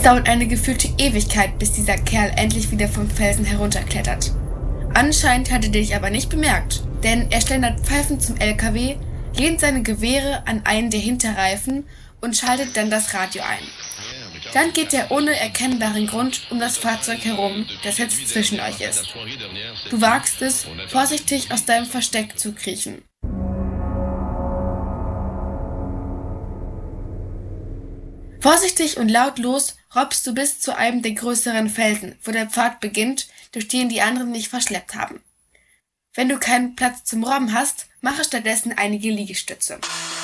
dauert eine gefühlte Ewigkeit, bis dieser Kerl endlich wieder vom Felsen herunterklettert. Anscheinend hat er dich aber nicht bemerkt, denn er schlendert pfeifend zum LKW, lehnt seine Gewehre an einen der Hinterreifen und schaltet dann das Radio ein. Dann geht er ohne erkennbaren Grund um das Fahrzeug herum, das jetzt zwischen euch ist. Du wagst es, vorsichtig aus deinem Versteck zu kriechen. Vorsichtig und lautlos robbst du bis zu einem der größeren Felsen, wo der Pfad beginnt, durch den die anderen dich verschleppt haben. Wenn du keinen Platz zum Robben hast, mache stattdessen einige Liegestütze.